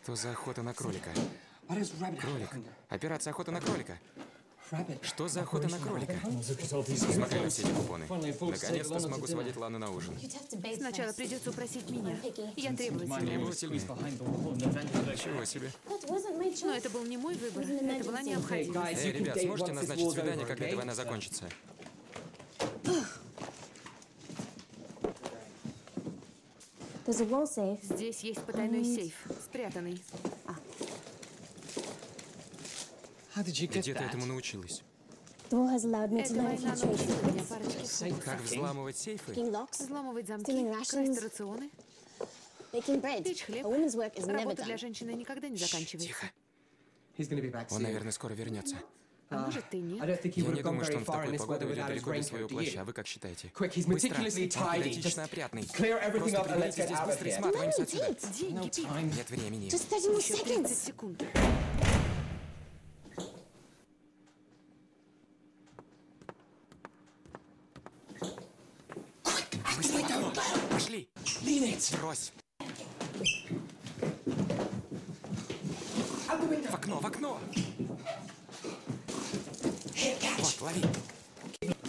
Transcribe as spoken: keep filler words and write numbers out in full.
Что за охота на кролика? Кролик. Операция охота на кролика. Что за охота на кролика? Смотрели все эти купоны. Наконец-то смогу сводить Лану на ужин. Сначала придется упросить меня. Я требовательная. Требовательная? Ничего себе. Но это был не мой выбор. Это была необходимость. Эй, ребят, сможете назначить свидание, когда эта война закончится? Здесь есть потайной сейф, спрятанный. Где ты этому научилась? Эта война научила меня парочке слов. Как взламывать сейфы? Взламывать замки, красть рационы, печь хлеб. Работа для женщины никогда не заканчивается. Тихо. Он, наверное, скоро вернется. А может, ты нет? Я не думаю, что он в такую погоду уйдет далеко без своего плаща. А вы как считаете? Быстро, педантично опрятный. Просто приберите здесь быстро и сматываемся отсюда. Деньги, Пит. Нет времени. Еще тридцать секунд. Быстро, пошли. Брось. В окно, в окно. Вот, лови.